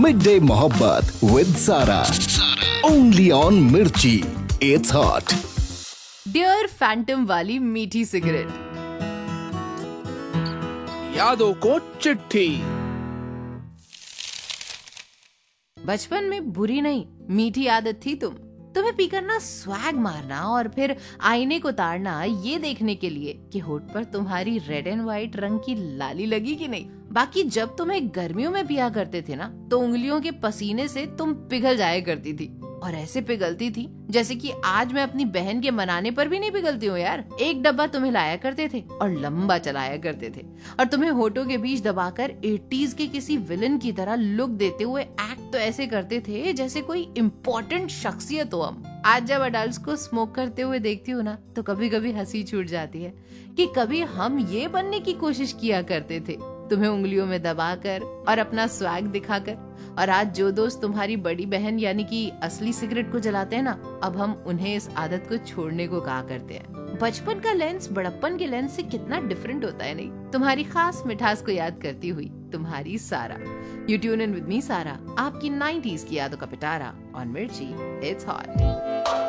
Weekday Mohabbat with Sara. Only on Mirchi. It's hot. Dear Phantom वाली मीठी cigarette, यादों को चिट्ठी। बचपन में बुरी नहीं मीठी आदत थी तुम्हें पीकर ना स्वैग मारना और फिर आईने को ताड़ना, ये देखने के लिए कि होठ पर तुम्हारी रेड एंड व्हाइट रंग की लाली लगी कि नहीं। बाकी जब तुम्हें गर्मियों में पिया करते थे ना, तो उंगलियों के पसीने से तुम पिघल जाया करती थी, और ऐसे पिघलती थी जैसे कि आज मैं अपनी बहन के मनाने पर भी नहीं पिघलती हूँ यार। एक डब्बा तुम्हें लाया करते थे और लंबा चलाया करते थे, और तुम्हें होठों के बीच दबाकर 80s के किसी विलन की तरह लुक देते हुए एक्ट तो ऐसे करते थे जैसे कोई इम्पोर्टेंट शख्सियत हो हम। आज जब अडल्ट्स को स्मोक करते हुए देखती हूँ ना, तो कभी कभी हंसी छूट जाती है कि कभी हम ये बनने की कोशिश किया करते थे, तुम्हें उंगलियों में दबाकर और अपना स्वैग दिखाकर। और आज जो दोस्त तुम्हारी बड़ी बहन यानी कि असली सिगरेट को जलाते हैं ना, अब हम उन्हें इस आदत को छोड़ने को कहा करते हैं। बचपन का लेंस बड़प्पन के लेंस से कितना डिफरेंट होता है नहीं। तुम्हारी खास मिठास को याद करती हुई तुम्हारी सारा। You tune in with me सारा, आपकी 90s की यादों का पिटारा ऑन मिर्ची। It's hot.